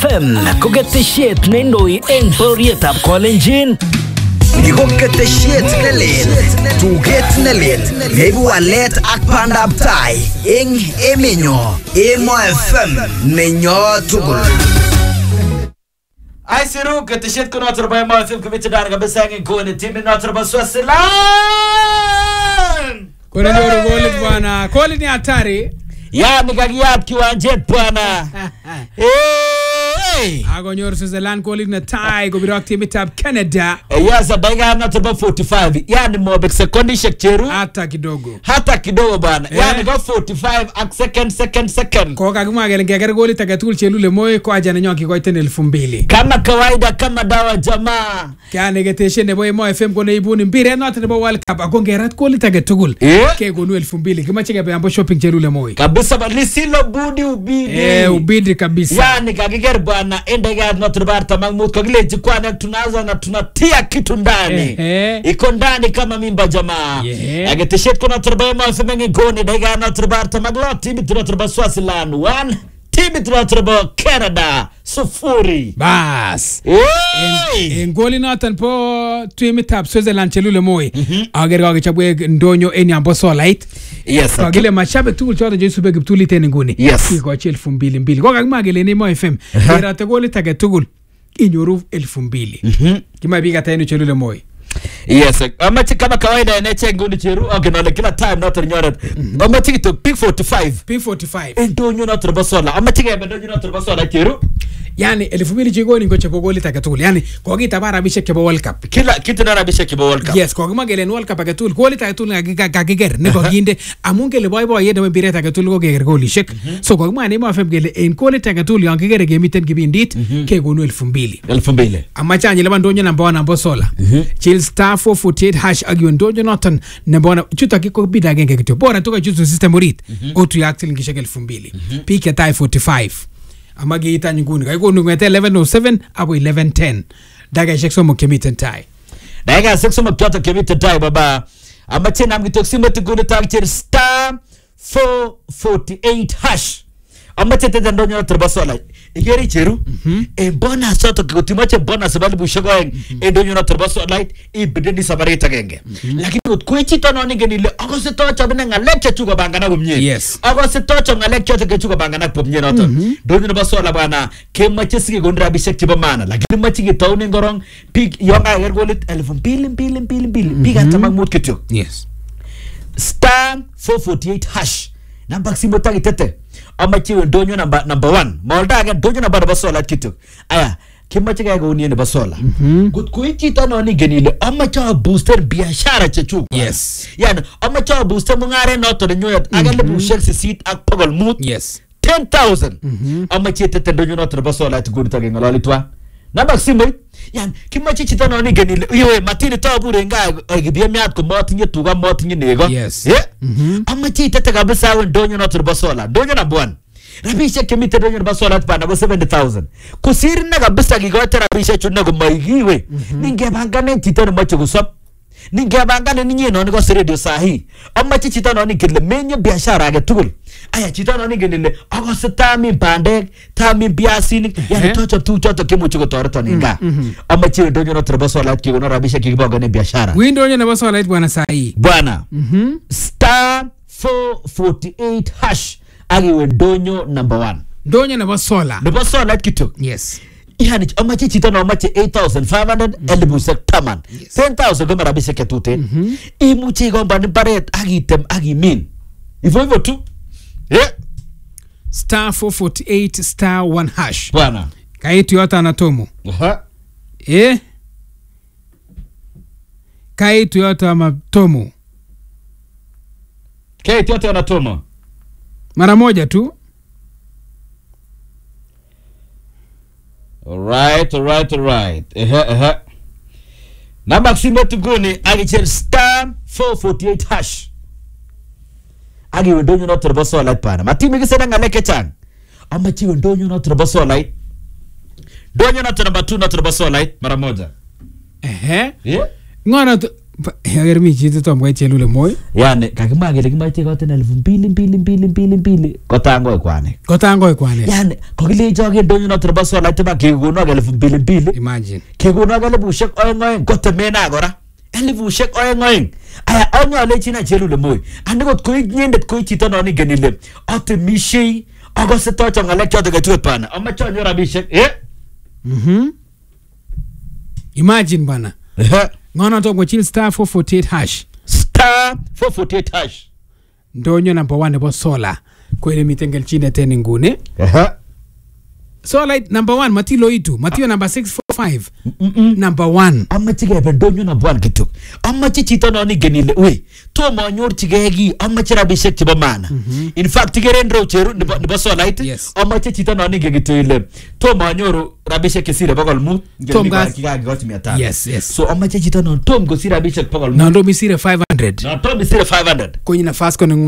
FM koketeshiet neindoi eng bororietab Kolenjin. Iko keteshiet nelel, tuget nelel, neibu walet ak bandab tai eng emenyo. Emo FM nenyo tugul. Ai siru keteshiet kuna turba Emo FM kumechidara kabisa ngoni timu na turba Swaziland. Kuna ndio goli bwana. Goli ni hatari. Ya nikagiat kiwanjet bwana. Agonyor Swaziland goli na tie kubirok timitab Canada. Yes, dakika na turba 45. Yani mobek sekondi shekcheru. Hata kidogo bwana. Yani go 45 ak second. Kwa kagima ngeger goli tagatul chelule moyo kwa jana nyoki kwa 2000. Kama kawaida kama dawa jamaa. Kaya geteshe nebo Emo FM kone ibuni mpire not nebo World Cup agongerat goli tagatugul. Ke gonu 2000 kimache be ambo shopping chelule moyo. Kabisa lisilo budi ubidi. Ubidi kabisa. Yani kagiger bwana endega not rubarta Mahmud kagileji kwana tunaanza na tunatia kitu ndani. Iko ndani kama mimba jamaa. Ageteshet kuna turba Emo FM ngoni dega not rubarta maglo timu turba Swaziland 1 timu turba Canada 0. Bas. Ngoli notan po timitab Swaziland chelule moyo. Ager kagichabwe ndonyo eni ambo solait. Yes. Kwa gile mashabiki tu chote Jesu begi tuli tena nguni. Iko 2000. Kwa kagima gile ni Emo FM. Era goli tagetugul inyoru 2000. Kima biga tena chelule moyo. Yes, amachi kama kawaida eneche nguni cheru ogenole kila time not nyoret. Amachi to P45. Ndonyo not robosola. Amachi ga ndonyo not robosola cheru. Yani 2000 jigoni ngoche goli tagetugul. Yani kwa gitabara bishek ke World Cup. Kila kitu na bishek ke World Cup. Yes, kwa kama gele World Cup tagetugul goli tagetugul gagiger ne ko ginde amunge le boy yede mbire tagetugul go geger goli shek. So kwa kama Emo FM gele en goli tagetugul yang geger ge miten kibindit ke gonu 2000. Amacha nyele bandonyo namba 1 namba sola. Star 448 hash agyon dojo noton nebona chuta kiko bida genge kityo bora tuka chutu system urit otu ya acting kishake 2000 peak ya tai 45 amagi ita nyinguni kaiko ngete 1107 abo 1110 daga shekso mo kemiten tai daga shekso mo kyota kemiten tai baba amache nam gitoksimo tukuni tagcher star 448 hash amache tete ndonyo na turbasola igeri cheru bonus soto kutimache bonus bali bushogoen ndonyo na turbasola ibideni sabareta genge lakini kwechi tono ngenile agose tocho bine ngalek chuko bangana gumye agose tocho ngalek chote chuko bangana pomye noto ndonyo na basola bana kemache sigi gondra bishek tiba mana lakini machi gitauni ngorong pig yonga gergolit 2000 biga tamamut kityo star 448 hash namba simu tagi tete amachi ndonyo number 1 molda ga ndonyo number basola kitu aya kimachi ga goni ne basola gut kuichi tono ni genile amacha booster biashara chechu yani amacha booster mungare noto de nyoyat aga le bushek sit ak pagol mut 10000 amachi tete ndonyo noto basola tu gurta ga ngalitwa namba simu yani kimachi chitono ni genile yewe matini tabure nga gibye miat ko motinye tuga motinye nego amachi tete kabisa ndonyo noto basola ndonyo number 1 rabisha kemite ndonyo basola pana go 70000 kusiri na kabisa gigote rabisha chuna go maigiwe ningebangane chitono macho gusop ningebangane ninyi no go radio sahi amachi chitono ni kile menye biashara age tugul aya chitono ni genile agose tami bandek tami biasini yani tocho tu choto kemucho go torto ninga amachi ndonyo noto basola kigono rabisha kigibangane biashara ndonyo na basola bwana sahi bwana star 448 hash agiwe ndonyo number 1 ndonyo na basola kitu yani amachi chitono amachi 8500 elbusek taman 10000 kama rabisha ketute imuchi gomba ni baret agitem agimin hivyo tu star 448 star 1 hash bwana kaitu yote anatomo kaitu yote amatomo kaitu yote anatomo mara moja tu. Alright. Namba simu tuguni agicher star 448 hash. Agi ndonyo no turbasola pana. Matimi gisena ngaleke chan. Amachi ndonyo no turbasola. Ndonyo no number 2 no turbasola mara moja. Ngona Yager mi chito tom koit Chelule Moi. Yani kakimwa kele kimache koten 2,222 kotangoi kwanik. Kotangoi kwanik. Yani kokilecho ke ndonyo noto nebo sola tiba kekono 2,200. Imagine. Kekono 2,200 kotemena kora. 2,200. Aya anyole china Chelule Moi. Andikot koi nyendet koi chito non ingen ile atemishei akose tocho ngalek choto ketuet bana. Amache anyor rabishek. Imagine bana. Ngono to ngochil star 448 hash. Star 448 hash. Ndonyo number 1 nebo sola. Kwele mitengel chine tena ngune. Sola number 1 matilo itu. Matio number 645. Number 1. Amache kebe ndonyo number 1 kitok. Amache chito non ingen ile we tomo anyorchigei ki amache rabishek chebo maana. In fact tikeren rocheru nebo sola it. Yes. Amache chito non ingen kito ile tomo anyoru rabishek kesire 500 Tom ngeni gas. kikakikochi 500. Yes. So amache chito non tom kosire rabishek 500. Nando misire 500. Na tom misire 500. Kwenye nafasi kwa